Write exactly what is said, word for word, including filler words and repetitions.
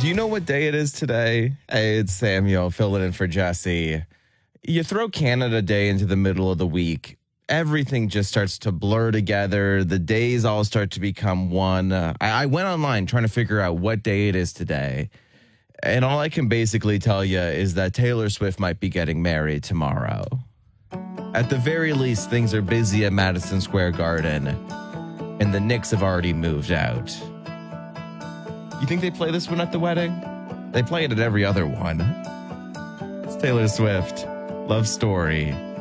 Do you know what day it is today? Hey, it's Samuel filling in for Jesse. You throw Canada Day into the middle of the week, everything just starts to blur together. The days all start to become one. Uh, I, I went online trying to figure out what day it is today. And all I can basically tell you is that Taylor Swift might be getting married tomorrow. At the very least, things are busy at Madison Square Garden, and the Knicks have already moved out. You think they play this one at the wedding? They play it at every other one. It's Taylor Swift. Love Story.